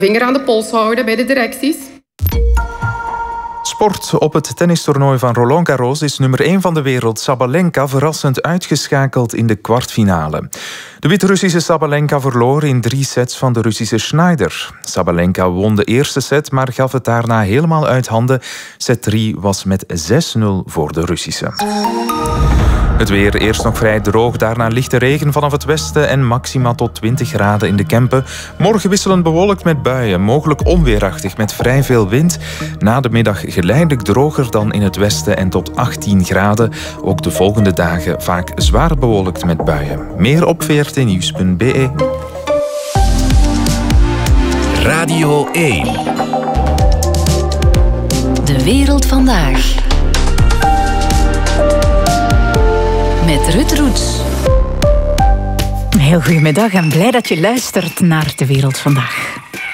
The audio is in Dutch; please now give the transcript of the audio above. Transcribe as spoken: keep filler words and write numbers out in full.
Vinger aan de pols houden bij de directies. Sport. Op het tennistoernooi van Roland Garros is nummer één van de wereld Sabalenka verrassend uitgeschakeld in de kwartfinale. De Wit-Russische Sabalenka verloor in drie sets van de Russische Schneider. Sabalenka won de eerste set, maar gaf het daarna helemaal uit handen. Set drie was met zes nul voor de Russische. Het weer eerst nog vrij droog, daarna lichte regen vanaf het westen en maxima tot twintig graden in de Kempen. Morgen wisselend bewolkt met buien, mogelijk onweerachtig met vrij veel wind. Na de middag geleidelijk droger dan in het westen en tot achttien graden. Ook de volgende dagen vaak zwaar bewolkt met buien. Meer op v r t nieuws punt b e. Radio één. De wereld vandaag. Met Ruud Roets. Heel goedemiddag en blij dat je luistert naar De Wereld Vandaag.